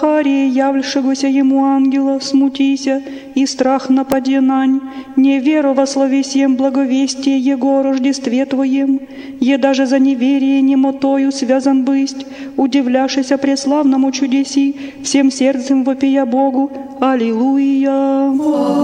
Захария, явлшегося ему ангела, смутися, и страх нападенань, не веру во слове сем благовестие Его о Рождестве Твоем, е даже за неверие немотою связан бысть, удивляшися преславному чудеси, всем сердцем вопия Богу. Аллилуйя!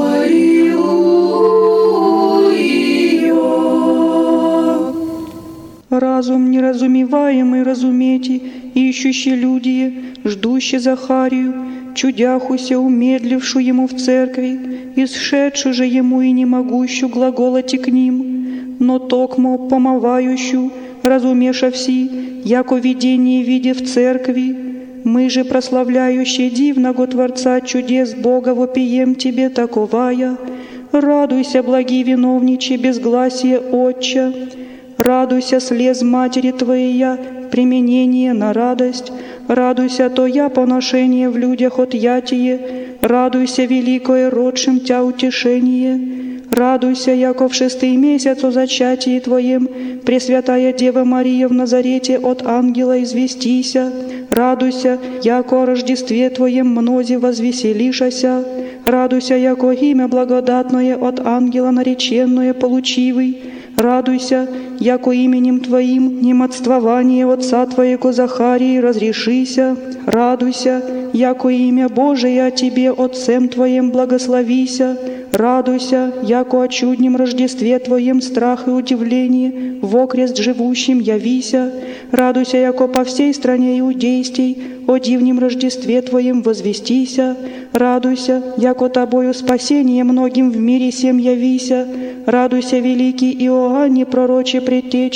Разум неразумеваемый разумейте, ищущие люди, ждущие Захарию, чудяхуся, умедлившу ему в церкви, исшедшу же ему и не могущу глаголати к ним, но токмо помывающую, разумеша все, яко видение виде в церкви, мы же, прославляющие дивного Творца чудес Бога, вопием Тебе таковая, радуйся, благий виновниче, безгласие Отча, радуйся, слез матери Твоя, применение на радость, радуйся, то я поношение в людях отъятие, радуйся, великое родшим Тя утешение, радуйся, яко в 6-й месяц о зачатии Твоем, Пресвятая Дева Мария в Назарете от ангела известися, радуйся, яко о Рождестве Твоем мнози возвеселишася, радуйся, яко имя благодатное от ангела нареченное получивый, радуйся, яко именем Твоим немотствование Отца Твоего Захарии разрешися, радуйся, яко имя Божие о Тебе Отцем Твоим благословися, радуйся, яко о чуднем Рождестве Твоем страх и удивление в окрест живущим явися, радуйся, яко по всей стране иудейстей о дивнем Рождестве Твоем возвестися, радуйся, яко Тобою спасение многим в мире сем явися, радуйся, великий Иоанне, пророче предтечи